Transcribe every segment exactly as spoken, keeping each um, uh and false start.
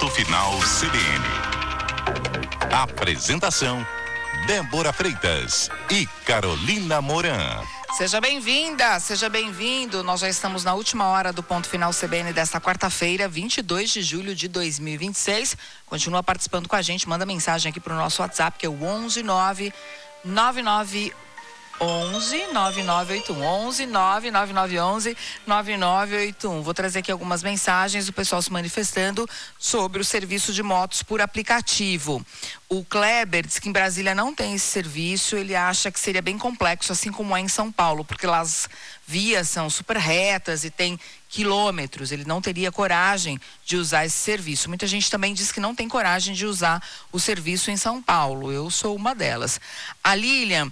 Ponto Final C B N. Apresentação: Débora Freitas e Carolina Moran. Seja bem-vinda, seja bem-vindo. Nós já estamos na última hora do Ponto Final C B N desta quarta-feira, vinte e dois de julho de dois mil e vinte e seis. Continua participando com a gente, manda mensagem aqui para o nosso WhatsApp, que é o onze nove nove nove onze nove nove oito um, onze nove nove nove onze nove nove oito um. Vou trazer aqui algumas mensagens do pessoal se manifestando sobre o serviço de motos por aplicativo. O Kleber diz que em Brasília não tem esse serviço, ele acha que seria bem complexo, assim como é em São Paulo, porque lá as vias são super retas e tem quilômetros, ele não teria coragem de usar esse serviço. Muita gente também diz que não tem coragem de usar o serviço em São Paulo, eu sou uma delas. A Lilian,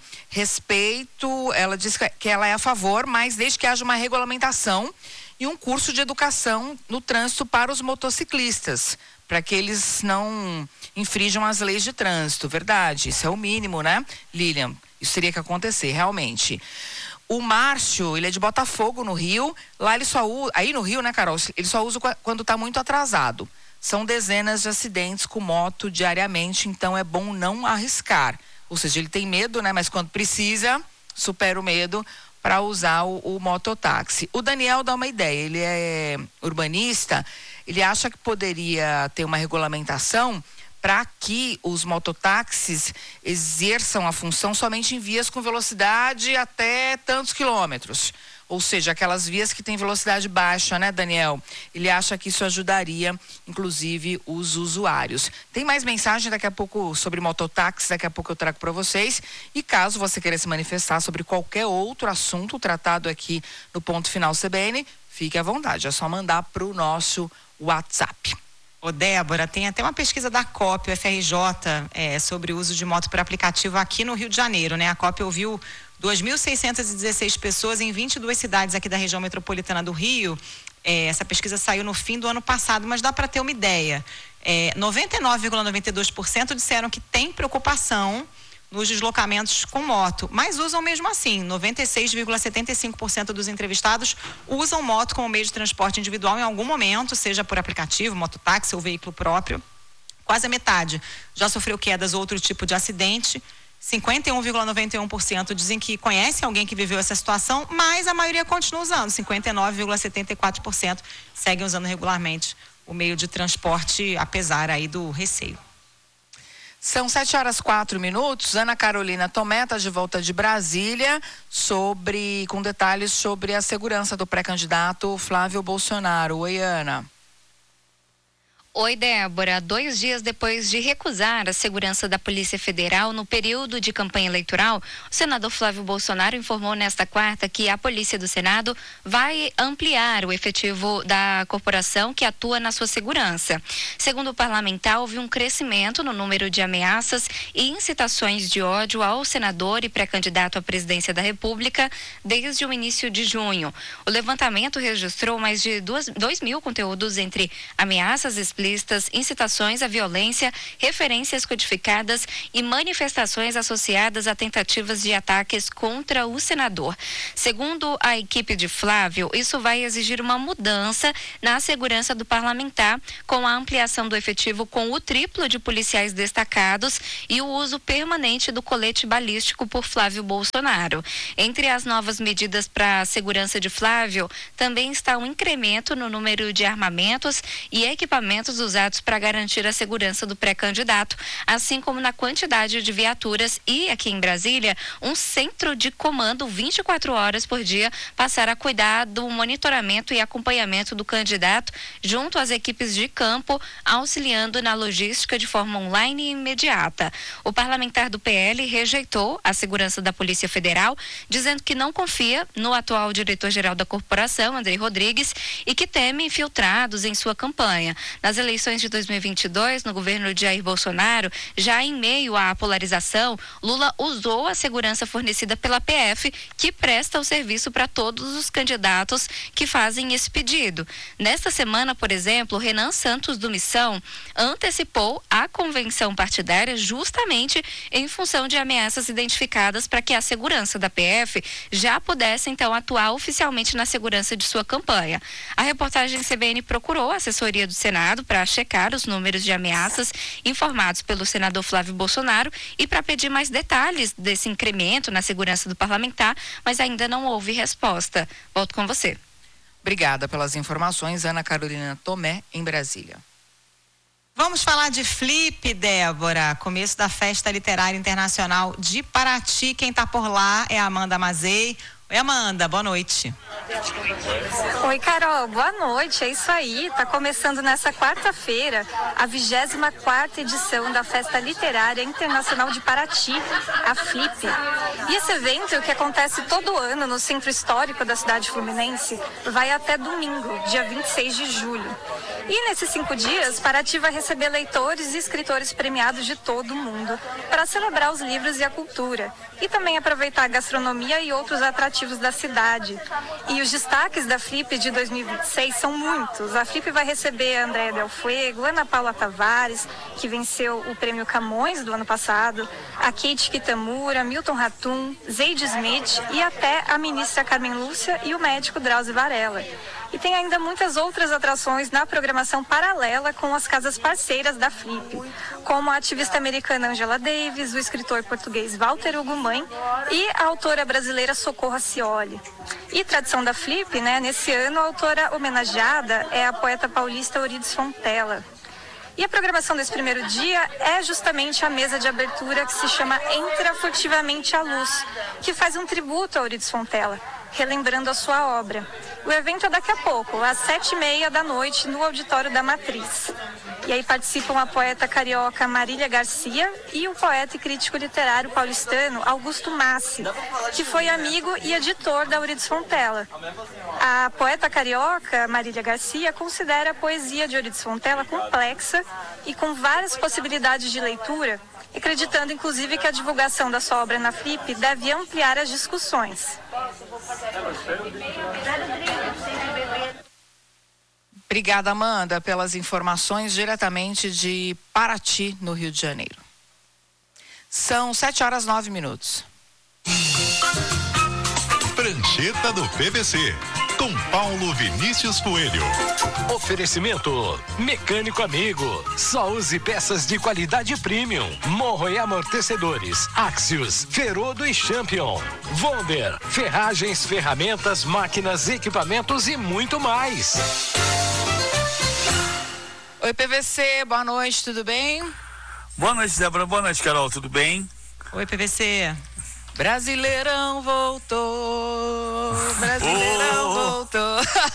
respeito, ela diz que ela é a favor, mas desde que haja uma regulamentação e um curso de educação no trânsito para os motociclistas, para que eles não infringam as leis de trânsito, verdade, isso é o mínimo, né, Lilian? Isso teria que acontecer, realmente. O Márcio, ele é de Botafogo, no Rio. Lá ele só usa, aí no Rio, né, Carol? Ele só usa quando está muito atrasado. São dezenas de acidentes com moto diariamente, então é bom não arriscar. Ou seja, ele tem medo, né? Mas quando precisa, supera o medo para usar o, o mototáxi. O Daniel dá uma ideia, ele é urbanista, ele acha que poderia ter uma regulamentação para que os mototáxis exerçam a função somente em vias com velocidade até tantos quilômetros. Ou seja, aquelas vias que têm velocidade baixa, né, Daniel? Ele acha que isso ajudaria, inclusive, os usuários. Tem mais mensagem daqui a pouco sobre mototáxis, daqui a pouco eu trago para vocês. E caso você queira se manifestar sobre qualquer outro assunto tratado aqui no Ponto Final C B N, fique à vontade, é só mandar para o nosso WhatsApp. Ô Débora, tem até uma pesquisa da C O P, o F R J, é, sobre o uso de moto por aplicativo aqui no Rio de Janeiro, né? A C O P ouviu duas mil seiscentas e dezesseis pessoas em vinte e duas cidades aqui da região metropolitana do Rio. É, essa pesquisa saiu no fim do ano passado, mas dá para ter uma ideia. É, noventa e nove vírgula noventa e dois por cento disseram que tem preocupação nos deslocamentos com moto, mas usam mesmo assim. noventa e seis vírgula setenta e cinco por cento dos entrevistados usam moto como meio de transporte individual em algum momento, seja por aplicativo, mototáxi ou veículo próprio. Quase a metade já sofreu quedas ou outro tipo de acidente. cinquenta e um vírgula noventa e um por cento dizem que conhecem alguém que viveu essa situação, mas a maioria continua usando. cinquenta e nove vírgula setenta e quatro por cento seguem usando regularmente o meio de transporte, apesar aí do receio. São sete horas quatro minutos. Ana Carolina Tomé está de volta de Brasília sobre, com detalhes sobre a segurança do pré-candidato Flávio Bolsonaro. Oi, Ana. Oi, Débora. Dois dias depois de recusar a segurança da Polícia Federal no período de campanha eleitoral, o senador Flávio Bolsonaro informou nesta quarta que a Polícia do Senado vai ampliar o efetivo da corporação que atua na sua segurança. Segundo o parlamentar, houve um crescimento no número de ameaças e incitações de ódio ao senador e pré-candidato à presidência da República desde o início de junho. O levantamento registrou mais de dois mil conteúdos entre ameaças explícitas, incitações à violência, referências codificadas e manifestações associadas a tentativas de ataques contra o senador. Segundo a equipe de Flávio, isso vai exigir uma mudança na segurança do parlamentar, com a ampliação do efetivo com o triplo de policiais destacados e o uso permanente do colete balístico por Flávio Bolsonaro. Entre as novas medidas para a segurança de Flávio, também está um incremento no número de armamentos e equipamentos usados para garantir a segurança do pré-candidato, assim como na quantidade de viaturas e, aqui em Brasília, um centro de comando vinte e quatro horas por dia passar a cuidar do monitoramento e acompanhamento do candidato junto às equipes de campo, auxiliando na logística de forma online e imediata. O parlamentar do P L rejeitou a segurança da Polícia Federal, dizendo que não confia no atual diretor-geral da corporação, Andrei Rodrigues, e que teme infiltrados em sua campanha. Nas eleições de dois mil e vinte e dois, no governo de Jair Bolsonaro, já em meio à polarização, Lula usou a segurança fornecida pela P F, que presta o serviço para todos os candidatos que fazem esse pedido. Nesta semana, por exemplo, Renan Santos do Missão antecipou a convenção partidária justamente em função de ameaças identificadas para que a segurança da P F já pudesse então atuar oficialmente na segurança de sua campanha. A reportagem C B N procurou a assessoria do Senado para checar os números de ameaças informados pelo senador Flávio Bolsonaro e para pedir mais detalhes desse incremento na segurança do parlamentar, mas ainda não houve resposta. Volto com você. Obrigada pelas informações, Ana Carolina Tomé, em Brasília. Vamos falar de Flip, Débora. Começo da Festa Literária Internacional de Paraty. Quem está por lá é a Amanda Mazei. Oi, Amanda, boa noite. Oi, Carol, boa noite. É isso aí, tá começando nessa quarta-feira a vigésima quarta edição da Festa Literária Internacional de Paraty, a Flip. E esse evento, que acontece todo ano no Centro Histórico da cidade fluminense, vai até domingo, dia vinte e seis de julho. E nesses cinco dias, Paraty vai receber leitores e escritores premiados de todo o mundo para celebrar os livros e a cultura. E também aproveitar a gastronomia e outros atrativos da cidade. E os destaques da Flip de dois mil e vinte e seis são muitos. A Flip vai receber a Andréa Del Fuego, Ana Paula Tavares, que venceu o prêmio Camões do ano passado, a Kate Kitamura, Milton Ratum, Zeide Smith e até a ministra Carmen Lúcia e o médico Drauzio Varela. E tem ainda muitas outras atrações na programação paralela com as casas parceiras da Flip, como a ativista americana Angela Davis, o escritor português Walter Hugo Mãe e a autora brasileira Socorro Scioli. E tradição da Flip, né? Nesse ano a autora homenageada é a poeta paulista Euridice Fontella. E a programação desse primeiro dia é justamente a mesa de abertura que se chama Entra Furtivamente a Luz, que faz um tributo a Euridice Fontella, relembrando a sua obra. O evento é daqui a pouco, às sete e meia da noite, no auditório da Matriz. E aí participam a poeta carioca Marília Garcia e o poeta e crítico literário paulistano Augusto Massi, que foi amigo e editor da Euridice Fontella. A poeta carioca Marília Garcia considera a poesia de Euridice Fontella complexa e com várias possibilidades de leitura, acreditando inclusive que a divulgação da sua obra na Flip deve ampliar as discussões. Obrigada, Amanda, pelas informações diretamente de Paraty, no Rio de Janeiro. São sete horas nove minutos. Prancheta do P V C, com Paulo Vinícius Coelho. Oferecimento Mecânico Amigo. Só use peças de qualidade premium. Morro e amortecedores. Axios, Ferodo e Champion. Vonder, ferragens, ferramentas, máquinas, equipamentos e muito mais. Oi, P V C, boa noite, tudo bem? Boa noite, Débora. Boa noite, Carol. Tudo bem? Oi, P V C. Brasileirão voltou, Brasileirão oh. voltou.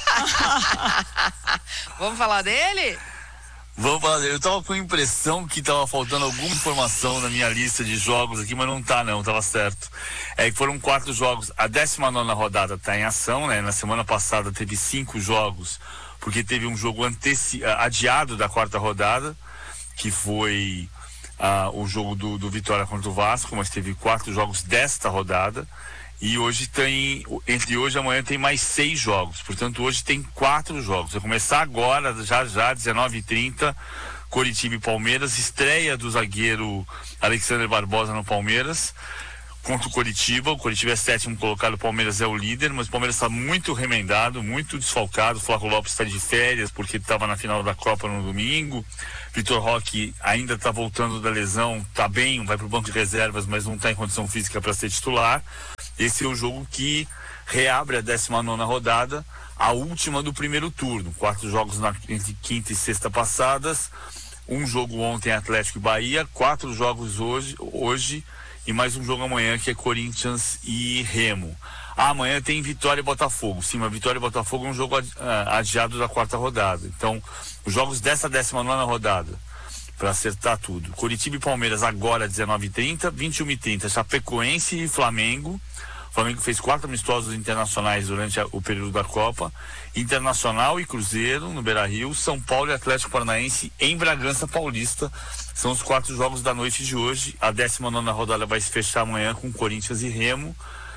Vamos falar dele? Vamos falar dele. Eu tava com a impressão que tava faltando alguma informação na minha lista de jogos aqui, mas não tá não, tava certo. É que foram quatro jogos, a décima nona rodada tá em ação, né? Na semana passada teve cinco jogos, porque teve um jogo anteci- adiado da quarta rodada, que foi... Ah, o jogo do, do Vitória contra o Vasco, mas teve quatro jogos desta rodada e hoje tem, entre hoje e amanhã tem mais seis jogos, portanto hoje tem quatro jogos. Vai começar agora, já já, dezenove e trinta, Coritiba e Palmeiras, estreia do zagueiro Alexander Barbosa no Palmeiras contra o Coritiba. O Coritiba é sétimo colocado, o Palmeiras é o líder, mas o Palmeiras está muito remendado, muito desfalcado. O Flávio Lopes está de férias porque estava na final da Copa no domingo. Vitor Roque ainda está voltando da lesão, está bem, vai para o banco de reservas, mas não está em condição física para ser titular. Esse é o jogo que reabre a décima nona rodada, a última do primeiro turno. Quatro jogos na, entre quinta e sexta passadas, um jogo ontem Atlético e Bahia, quatro jogos hoje, hoje e mais um jogo amanhã que é Corinthians e Remo. Ah, amanhã tem Vitória e Botafogo. Sim, mas Vitória e Botafogo é um jogo adiado da quarta rodada. Então, os jogos dessa décima nona rodada, para acertar tudo. Coritiba e Palmeiras agora dezenove e trinta, vinte e uma e trinta, Chapecoense e Flamengo. O Flamengo fez quatro amistosos internacionais durante a, o período da Copa. Internacional e Cruzeiro no Beira-Rio, São Paulo e Atlético Paranaense em Bragança Paulista. São os quatro jogos da noite de hoje. A décima nona rodada vai se fechar amanhã com Corinthians e Remo.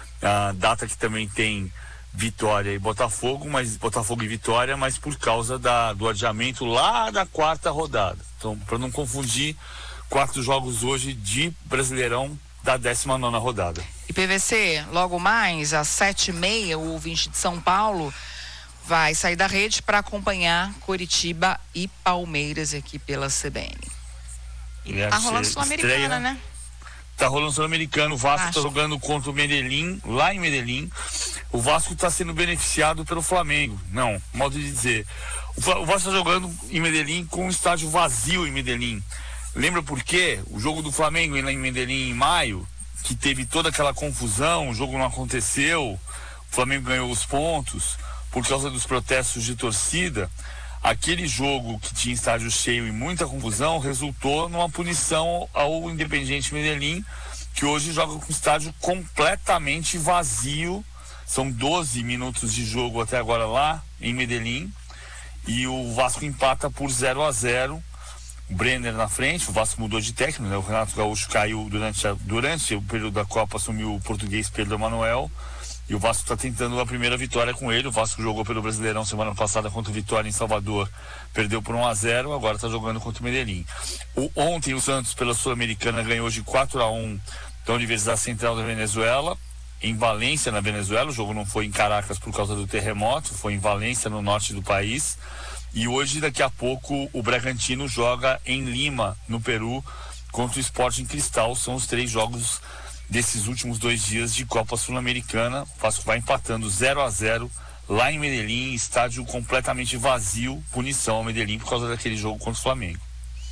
A data que também tem Vitória e Botafogo, mas Botafogo e Vitória, mas por causa da, do adiamento lá da quarta rodada. Então, para não confundir, quatro jogos hoje de Brasileirão da décima nona rodada. E P V C, logo mais, às sete e meia, o ouvinte de São Paulo vai sair da rede para acompanhar Coritiba e Palmeiras aqui pela C B N. E tá rolando Sul-Americana, né? Tá rolando Sul-Americano, o Vasco Acho. tá jogando contra o Medellín, lá em Medellín. O Vasco tá sendo beneficiado pelo Flamengo. Não, modo de dizer. O Vasco tá jogando em Medellín com um estádio vazio em Medellín. Lembra por quê? O jogo do Flamengo lá em Medellín em maio, que teve toda aquela confusão, o jogo não aconteceu, o Flamengo ganhou os pontos por causa dos protestos de torcida. Aquele jogo que tinha estádio cheio e muita confusão resultou numa punição ao Independiente Medellín, que hoje joga com o estádio completamente vazio. São doze minutos de jogo até agora lá em Medellín e o Vasco empata por zero a zero. O Brenner na frente, o Vasco mudou de técnico, né? O Renato Gaúcho caiu durante, a, durante o período da Copa, assumiu o português Pedro Emanuel. E o Vasco está tentando a primeira vitória com ele. O Vasco jogou pelo Brasileirão semana passada contra o Vitória em Salvador. Perdeu por um a zero, agora está jogando contra o Medellín. O, ontem o Santos, pela Sul-Americana, ganhou de quatro a um da Universidade Central da Venezuela, em Valência, na Venezuela. O jogo não foi em Caracas por causa do terremoto, foi em Valência, no norte do país. E hoje, daqui a pouco, o Bragantino joga em Lima, no Peru, contra o Sporting Cristal. São os três jogos desses últimos dois dias de Copa Sul-Americana. O Vasco vai empatando zero a zero lá em Medellín, estádio completamente vazio, punição ao Medellín por causa daquele jogo contra o Flamengo.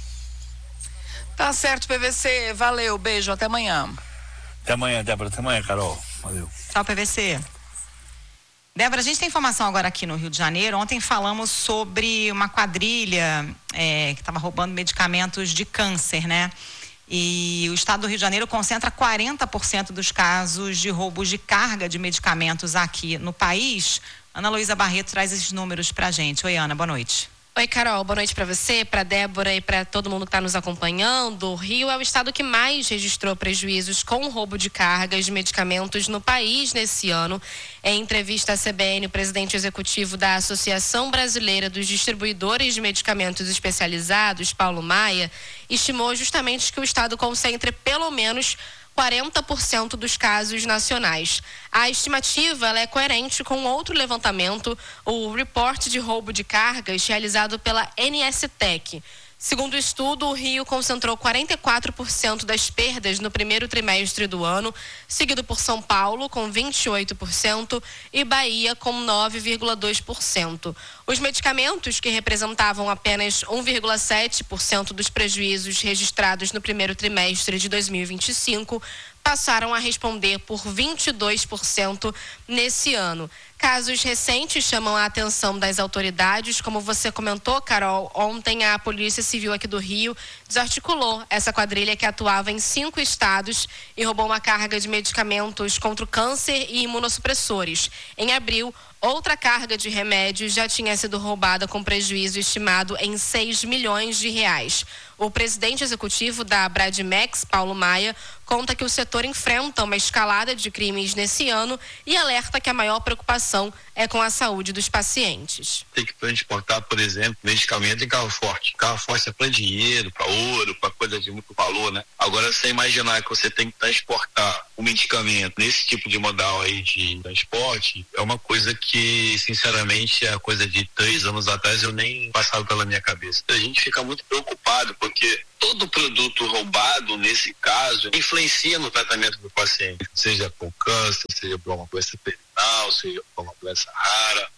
Tá certo, P V C, valeu, beijo, até amanhã. Até amanhã, Débora, até amanhã, Carol, valeu. Tchau, P V C. Débora, a gente tem informação agora aqui no Rio de Janeiro. Ontem falamos sobre uma quadrilha é, que estava roubando medicamentos de câncer, né? E o estado do Rio de Janeiro concentra quarenta por cento dos casos de roubos de carga de medicamentos aqui no país. Ana Luísa Barreto traz esses números pra gente. Oi, Ana, boa noite. Oi, Carol, boa noite para você, para Débora e para todo mundo que está nos acompanhando. O Rio é o estado que mais registrou prejuízos com roubo de cargas de medicamentos no país nesse ano. Em entrevista à C B N, o presidente executivo da Associação Brasileira dos Distribuidores de Medicamentos Especializados, Paulo Maia, estimou justamente que o estado concentre pelo menos quarenta por cento dos casos nacionais. A estimativa ela é coerente com outro levantamento, o reporte de roubo de cargas realizado pela N S Tec. Segundo o estudo, o Rio concentrou quarenta e quatro por cento das perdas no primeiro trimestre do ano, seguido por São Paulo, com vinte e oito por cento, e Bahia, com nove vírgula dois por cento. Os medicamentos, que representavam apenas um vírgula sete por cento dos prejuízos registrados no primeiro trimestre de dois mil e vinte e cinco, passaram a responder por vinte e dois por cento nesse ano. Casos recentes chamam a atenção das autoridades. Como você comentou, Carol, ontem a Polícia Civil aqui do Rio desarticulou essa quadrilha que atuava em cinco estados e roubou uma carga de medicamentos contra o câncer e imunossupressores. Em abril, outra carga de remédios já tinha sido roubada com prejuízo estimado em seis milhões de reais. O presidente executivo da Bradmex, Paulo Maia, conta que o setor enfrenta uma escalada de crimes nesse ano e alerta que a maior preocupação é com a saúde dos pacientes. Tem que transportar, por exemplo, medicamento em carro forte. Carro forte é para dinheiro, para ouro, para coisa de muito valor, né? Agora, você imaginar que você tem que transportar o medicamento nesse tipo de modal aí de transporte, é uma coisa que, sinceramente, é coisa de três anos atrás eu nem passava pela minha cabeça. A gente fica muito preocupado, porque todo produto roubado, nesse caso, influencia no tratamento do paciente, seja com câncer, seja por uma doença terminal, seja por uma doença rara.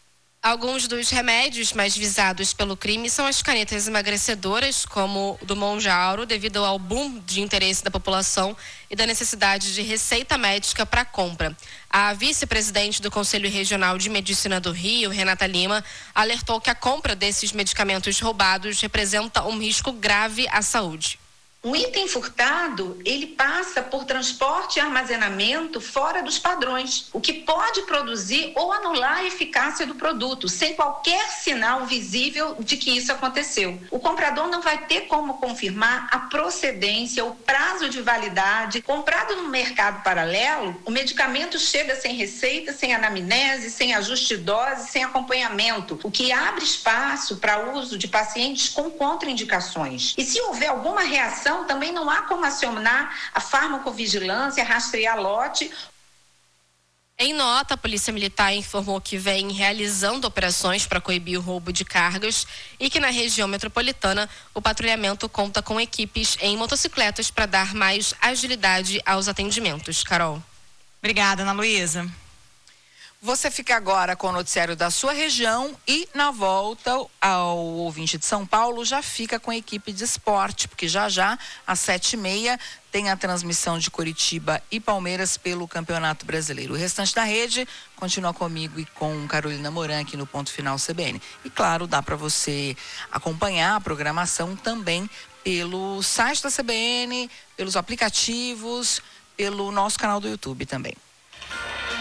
Alguns dos remédios mais visados pelo crime são as canetas emagrecedoras, como o do Monjauro, devido ao boom de interesse da população e da necessidade de receita médica para compra. A vice-presidente do Conselho Regional de Medicina do Rio, Renata Lima, alertou que a compra desses medicamentos roubados representa um risco grave à saúde. Um item furtado, ele passa por transporte e armazenamento fora dos padrões, o que pode produzir ou anular a eficácia do produto, sem qualquer sinal visível de que isso aconteceu. O comprador não vai ter como confirmar a procedência, o prazo de validade. Comprado no mercado paralelo, o medicamento chega sem receita, sem anamnese, sem ajuste de dose, sem acompanhamento, o que abre espaço para uso de pacientes com contraindicações. E se houver alguma reação, também não há como acionar a farmacovigilância, rastrear lote. Em nota, a Polícia Militar informou que vem realizando operações para coibir o roubo de cargas e que na região metropolitana o patrulhamento conta com equipes em motocicletas para dar mais agilidade aos atendimentos. Carol. Obrigada, Ana Luísa. Você fica agora com o noticiário da sua região e, na volta, ao ouvinte de São Paulo, já fica com a equipe de esporte, porque já já, às sete e meia, tem a transmissão de Coritiba e Palmeiras pelo Campeonato Brasileiro. O restante da rede continua comigo e com Carolina Moran aqui no Ponto Final C B N. E, claro, dá para você acompanhar a programação também pelo site da C B N, pelos aplicativos, pelo nosso canal do YouTube também.